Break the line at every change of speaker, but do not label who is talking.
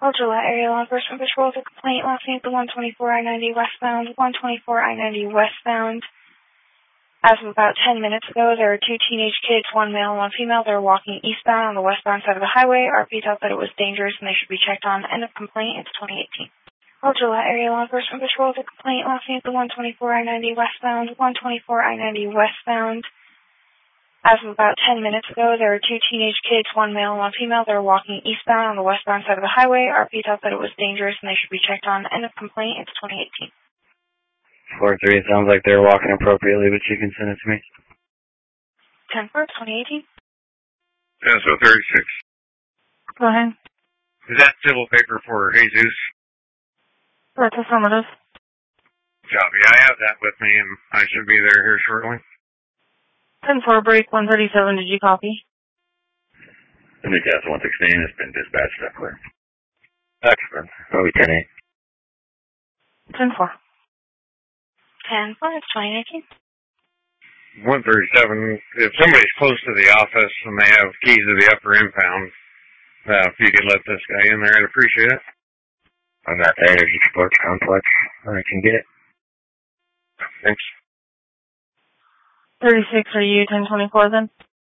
Gillette Area Law Enforcement Patrol with a complaint last night at the 124 I-90 westbound, 124 I-90 westbound. As of about 10 minutes ago, there were two teenage kids, one male and one female. They were walking eastbound on the westbound side of the highway. RP thought that it was dangerous and they should be checked on. End of complaint. It's 2018. Gillette Area Law Enforcement Patrol with a complaint last night at the 124 I-90 westbound, 124 I-90 westbound. As of about 10 minutes ago, there were two teenage kids, one male and one female. They were walking eastbound on the westbound side of the highway. RP thought that it was dangerous and they should be checked on. End of complaint. It's 2018.
4-3, it sounds like they're walking appropriately, but you can send it to me.
10-4, 2018.
Yeah, so 36.
Go ahead.
Is that civil paper for Jesus?
That's affirmative.
Copy. I have that with me, and I should be there here shortly.
10-4, break 137. Did you copy?
Newcastle 116 has been dispatched up clear. Excellent. Probably 10-8.
10-4. 10-4, it's 2019.
137, if somebody's close to the office and they have keys to the upper impound, if you could let this guy in there, I'd appreciate it.
I'm at the Energy Sports Complex. I can get it.
Thanks.
36, are you 1024 then?